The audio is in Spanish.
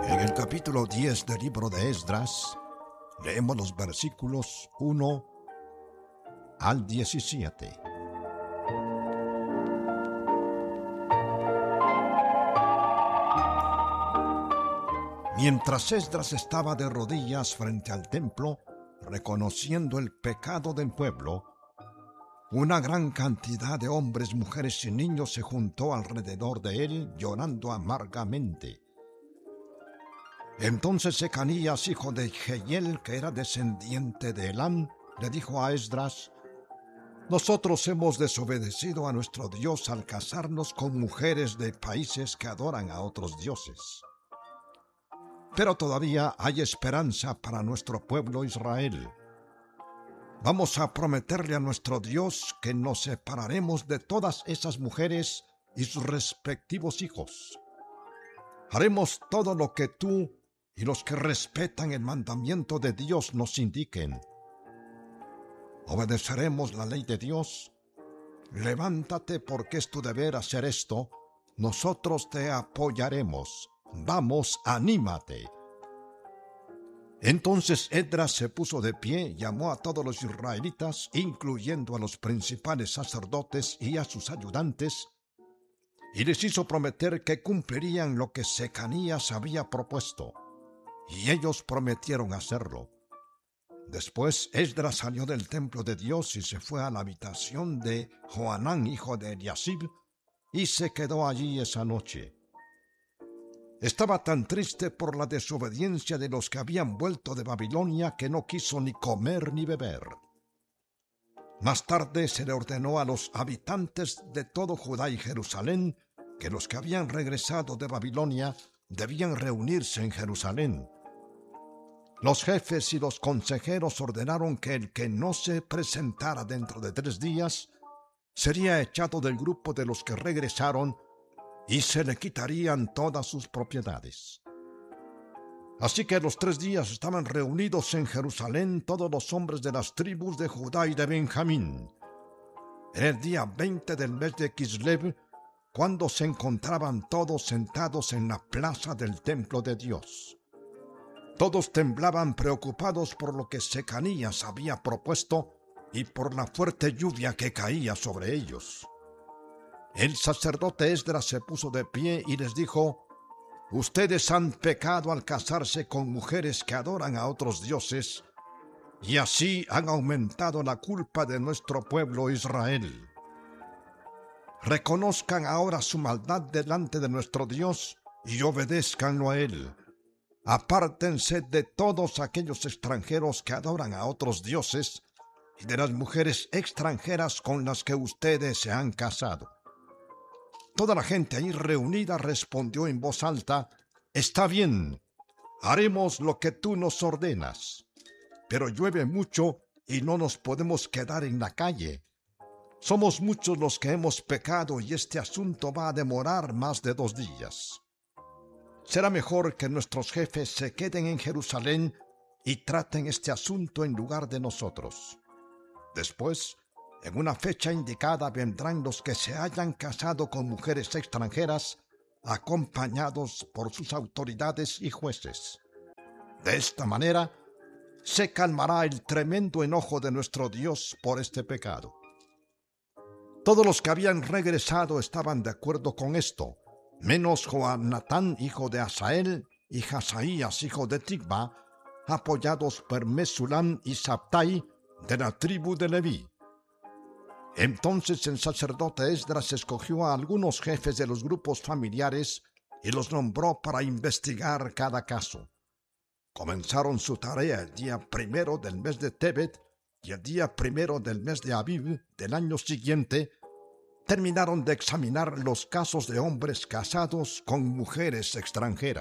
En el capítulo 10 del libro de Esdras, leemos los versículos 1 al 17. Mientras Esdras estaba de rodillas frente al templo, reconociendo el pecado del pueblo, una gran cantidad de hombres, mujeres y niños se juntó alrededor de él, llorando amargamente. Entonces Secanías, hijo de Jehiel, que era descendiente de Elam, le dijo a Esdras: «Nosotros hemos desobedecido a nuestro Dios al casarnos con mujeres de países que adoran a otros dioses. Pero todavía hay esperanza para nuestro pueblo Israel. Vamos a prometerle a nuestro Dios que nos separaremos de todas esas mujeres y sus respectivos hijos. Haremos todo lo que tú y los que respetan el mandamiento de Dios nos indiquen. Obedeceremos la ley de Dios. Levántate, porque es tu deber hacer esto. Nosotros te apoyaremos. Vamos, anímate». Entonces Esdras se puso de pie, llamó a todos los israelitas, incluyendo a los principales sacerdotes y a sus ayudantes, y les hizo prometer que cumplirían lo que Secanías había propuesto, y ellos prometieron hacerlo. Después Esdras salió del templo de Dios y se fue a la habitación de Johanán, hijo de Eliasib, y se quedó allí esa noche. Estaba tan triste por la desobediencia de los que habían vuelto de Babilonia que no quiso ni comer ni beber. Más tarde se le ordenó a los habitantes de todo Judá y Jerusalén que los que habían regresado de Babilonia debían reunirse en Jerusalén. Los jefes y los consejeros ordenaron que el que no se presentara dentro de 3 días sería echado del grupo de los que regresaron y se le quitarían todas sus propiedades. Así que a los 3 días estaban reunidos en Jerusalén todos los hombres de las tribus de Judá y de Benjamín. Era el día 20 del mes de Kislev, cuando se encontraban todos sentados en la plaza del templo de Dios. Todos temblaban, preocupados por lo que Secanías había propuesto y por la fuerte lluvia que caía sobre ellos. El sacerdote Esdras se puso de pie y les dijo: «Ustedes han pecado al casarse con mujeres que adoran a otros dioses, y así han aumentado la culpa de nuestro pueblo Israel. Reconozcan ahora su maldad delante de nuestro Dios y obedézcanlo a Él. Apártense de todos aquellos extranjeros que adoran a otros dioses y de las mujeres extranjeras con las que ustedes se han casado». Toda la gente ahí reunida respondió en voz alta: «Está bien, haremos lo que tú nos ordenas. Pero llueve mucho y no nos podemos quedar en la calle. Somos muchos los que hemos pecado y este asunto va a demorar más de 2 días. Será mejor que nuestros jefes se queden en Jerusalén y traten este asunto en lugar de nosotros. Después, en una fecha indicada, vendrán los que se hayan casado con mujeres extranjeras, acompañados por sus autoridades y jueces. De esta manera, se calmará el tremendo enojo de nuestro Dios por este pecado». Todos los que habían regresado estaban de acuerdo con esto, menos Joanatán, hijo de Asael, y Hazaías, hijo de Tigba, apoyados por Mesulam y Sabtai, de la tribu de Leví. Entonces el sacerdote Esdras escogió a algunos jefes de los grupos familiares y los nombró para investigar cada caso. Comenzaron su tarea el día 1 del mes de Tebet, y el día 1 del mes de Abib del año siguiente terminaron de examinar los casos de hombres casados con mujeres extranjeras.